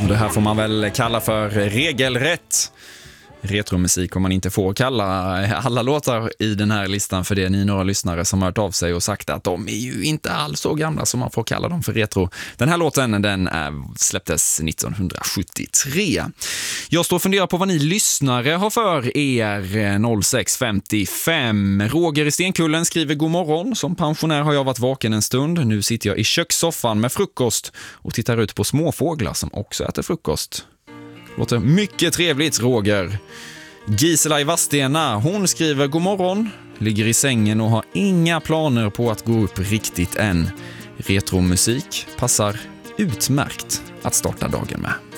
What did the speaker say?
Det här får man väl kalla för regelrätt retromusik, om man inte får kalla alla låtar i den här listan för det. Ni några lyssnare som har hört av sig och sagt att de är ju inte alls så gamla som man får kalla dem för retro. Den här låten, den släpptes 1973. Jag står och funderar på vad ni lyssnare har för er. 0655. Roger i Stenkullen skriver: god morgon, som pensionär har jag varit vaken en stund. Nu sitter jag i kökssoffan med frukost och tittar ut på småfåglar som också äter frukost. Låter mycket trevligt, Roger. Gisela i Vastena, hon skriver: god morgon, ligger i sängen och har inga planer på att gå upp riktigt än. Retromusik passar utmärkt att starta dagen med.